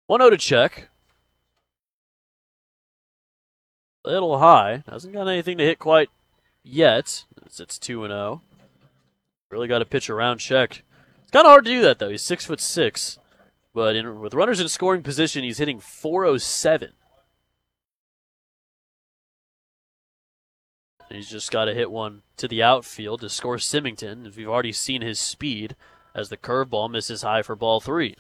1-0 to check. Little high. Hasn't got anything to hit quite yet. It's 2-0. Really got to pitch around check. It's kind of hard to do that, though. He's 6'6", but with runners in scoring position, he's hitting .407. He's just got to hit one to the outfield to score Symington. If you've already seen his speed, as the curveball misses high for ball 3.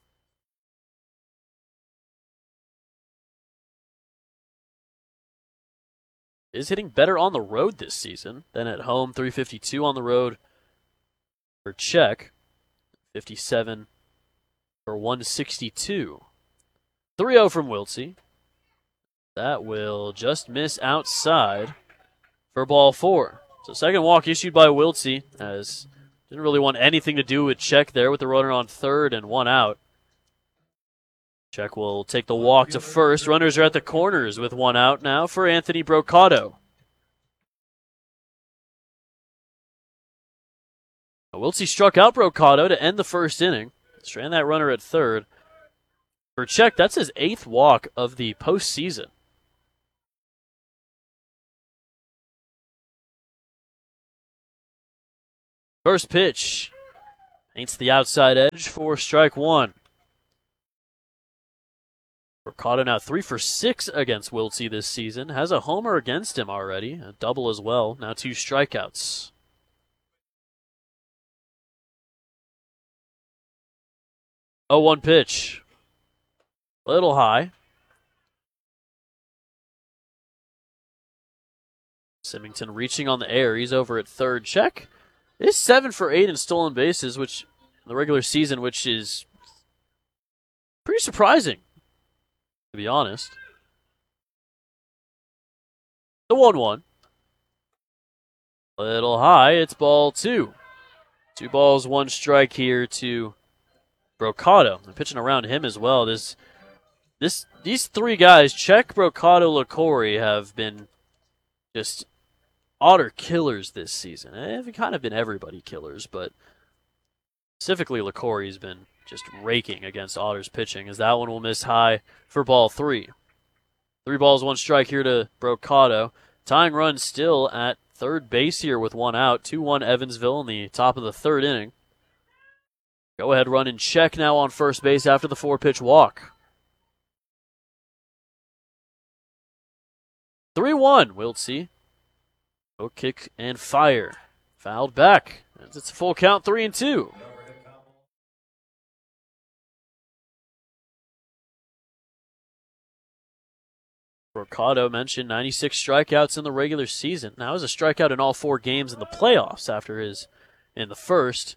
Is hitting better on the road this season than at home. 352 on the road for check. 57 for 162. 3-0 from Wiltse. That will just miss outside for ball 4. So second walk issued by Wiltse, as didn't really want anything to do with check there with the runner on third and one out. Check will take the walk to first. Runners are at the corners with one out now for Anthony Brocato. Wiltse struck out Brocato to end the first inning. Strand that runner at third. For check, that's his 8th walk of the postseason. First pitch paints the outside edge for strike 1. Brocato now 3 for 6 against Wiltse this season. Has a homer against him already, a double as well. Now 2 strikeouts. 0-1 pitch. Little high. Symington reaching on the air. He's over at third. Check is 7 for 8 in stolen bases, which in the regular season, which is pretty surprising, to be honest. The 1-1. Little high. It's ball 2. 2 balls, 1 strike here to Brocato. I'm pitching around him as well. These 3 guys, Check, Brocato, LaCorey, have been just Otter killers this season. They've kind of been everybody killers, but specifically LaCorey's been just raking against Otter's pitching, as that one will miss high for ball 3. 3 balls, 1 strike here to Brocato. Tying run still at third base here with 1 out. 2-1 Evansville in the top of the 3rd inning. Go-ahead run in Check now on first base after the 4-pitch walk. 3-1, Wiltse. Hook, kick, and fire. Fouled back. It's a full count, 3-2. Brocato mentioned 96 strikeouts in the regular season. Now has a strikeout in all 4 games in the playoffs after his in the first.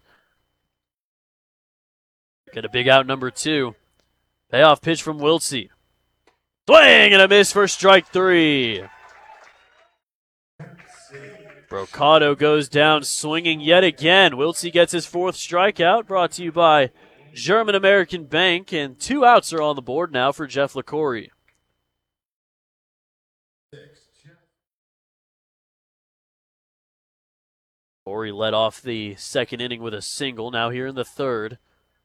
Get a big out number 2. Payoff pitch from Wiltse. Swing and a miss for strike 3. Brocato goes down swinging yet again. Wiltse gets his 4th strikeout, brought to you by German American Bank, and 2 outs are on the board now for Jeff LaCorey. Corey led off the 2nd inning with a single, now here in the 3rd.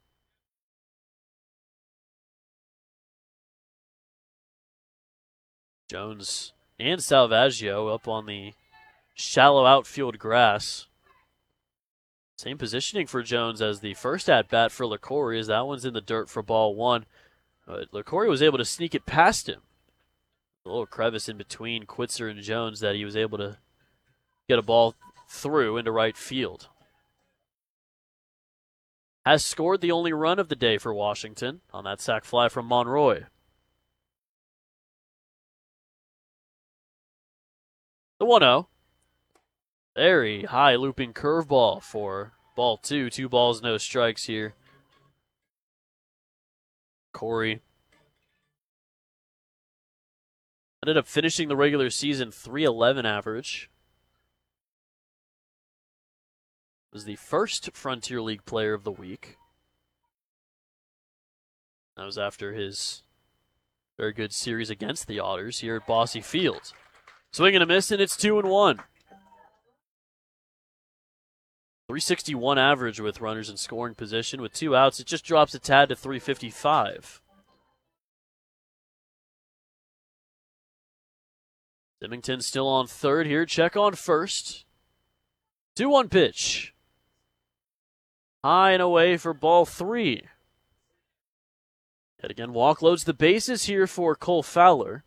Jones and Salvaggio up on the shallow outfield grass. Same positioning for Jones as the first at-bat for LaCorey, as that one's in the dirt for ball 1. But LaCorey was able to sneak it past him. A little crevice in between Quitzer and Jones that he was able to get a ball through into right field. Has scored the only run of the day for Washington on that sac fly from Monroy. The 1-0. Very high looping curveball for ball 2. 2 balls, no strikes here. Corey ended up finishing the regular season .311 average. Was the first Frontier League Player of the Week. That was after his very good series against the Otters here at Bosse Field. Swing and a miss, and it's 2-1. .361 average with runners in scoring position. With 2 outs, it just drops a tad to .355. Symington still on third here. Check on first. 2-1 pitch. High and away for ball 3. Yet again, walk loads the bases here for Cole Fowler.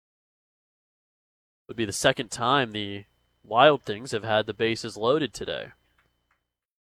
Would be the second time the Wild Things have had the bases loaded today.